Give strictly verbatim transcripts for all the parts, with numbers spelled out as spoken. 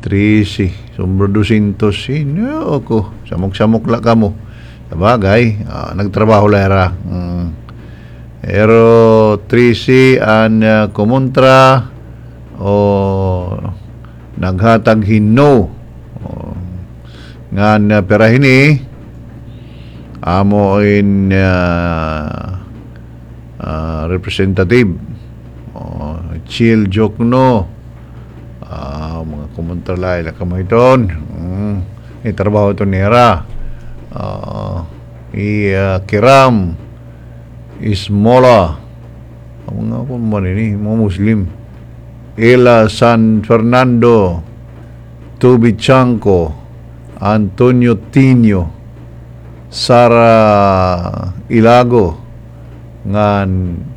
trisi, sombro dusintos, sino ko, samok-samok la ka mo. Sabagay, uh, nagtrabaho lara. Mm. Pero trisi an uh, kumontra o naghatag hinno o, nga na perahini amo in uh, uh, representative o, chill joke no uh, mga kumontra lai la kamay doon. Mm. Itrabaho to nira uh, i uh, kiram Ismola ang mga kung man ini mga Muslim Ela San Fernando Tubichanco Antonio Tino Sara Ilago ngan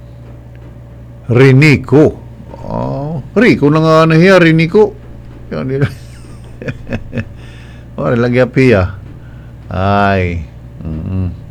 Rinico oh, Rico na nga nahiya Rinico yan nila wala lagi apiya ay mm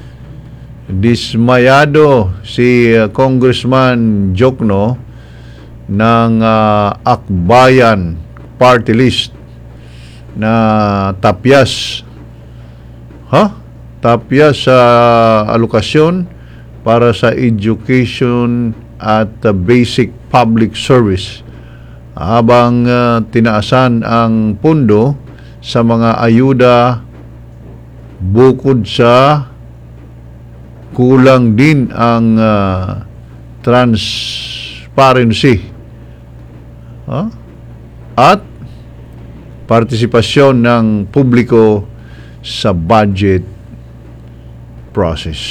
dismayado si uh, Congressman Jokno ng uh, Akbayan Party List na tapyas ha? Tapyas sa uh, alokasyon para sa education at uh, basic public service habang uh, tinaasan ang pundo sa mga ayuda bukod sa kulang din ang uh, transparency huh? at partisipasyon ng publiko sa budget process.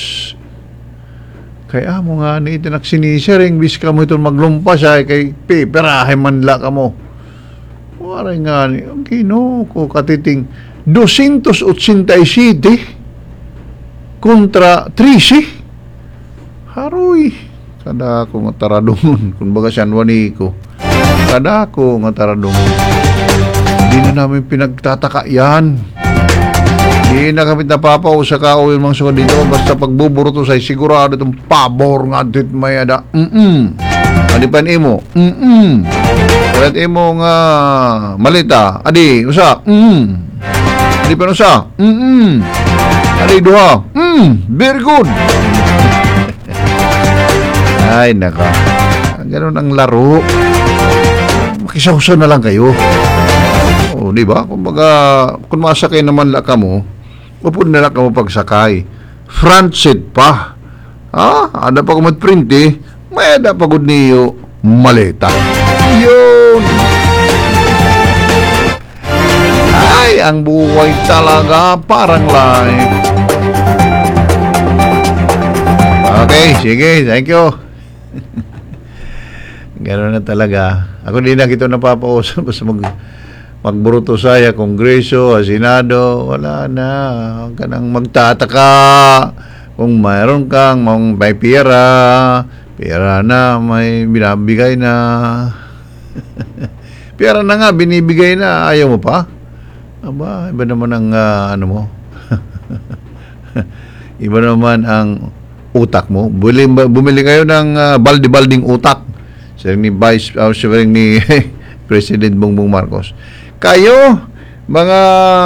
Kaya mo nga ni itinaksinisiring bis ka mo itong maglumpas ay kay peperahe manla ka mo. Waray nga ni ang kino ko katiting doscientos ochenta y siete kontra trisi haroy kada ko nga taradungon kung baga siyan wani ko kada ko nga taradungon hindi na namin pinagtataka yan hindi na kami napapaw sa kao yung mga sukad dito basta pagbuburo to say sigurado itong pabor nga dit mayada mm-mm adipan imo mm-mm kalat imo nga malita adi usa mm adipan usa mm-mm adi duha mm very good ay naka ganun ang laro makisawsaw na lang kayo o di ba kumbaga kung masakay naman la ka mo upod na lang ka mo pagsakay front seat pa ha ada pa kumat print eh may ada pa gud niyo maleta yun ay ang buhay talaga parang life. Okay, sige, thank you. Gano'n na talaga. Ako din na kito napapausap basta mag, magburuto saya, Kongreso, Senado, wala na. Huwag ka nang magtataka kung mayroon kang may pera, pera na, may binabigay na. Pera na nga, binibigay na, ayaw mo pa? Aba, iba naman ang uh, ano mo. Iba naman ang utak mo. Bumili, bumili kayo ng uh, baldi-balding utak. Siyang ni Vice, uh, siyang ni President Bongbong Marcos. Kayo, mga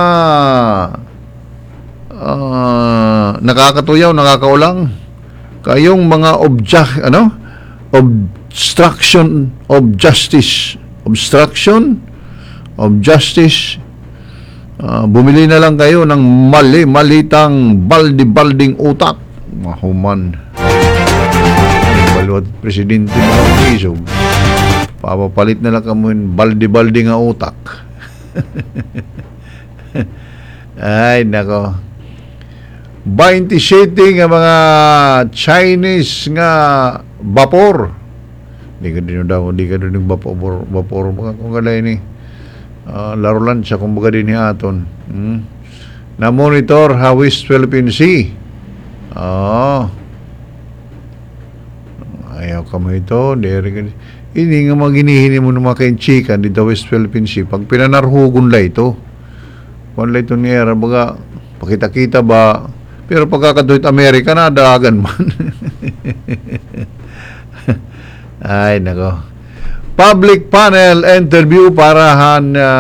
uh, nakakatuyaw, nakakaulang, kayong mga object, ano? Obstruction of justice. Obstruction of justice. Uh, bumili na lang kayo ng mali-malitang baldi-balding utak. Mahuman. Balwat presidente mo ng isog. Papapalit na lang kamo yung baldi-baldi nga utak. Ay, nako. twenty-seven nga mga Chinese nga vapor. Di ka din daw, di ka din yung vapor, vapor mga kung kalay ni. Uh, larulan siya kumbaga din ni aton. Hmm? Na monitor how West Philippine Sea. Oh. Ayaw ka mo ito. Hindi nga maginihini mo naman kayong chikan dito West Philippine Sea. Pag pinanarhugon la ito. Kung la ito niya, baga, pakita-kita ba? Pero pagkakaduit Amerika na, dagan man. Ay, nako. Public panel interview para han uh,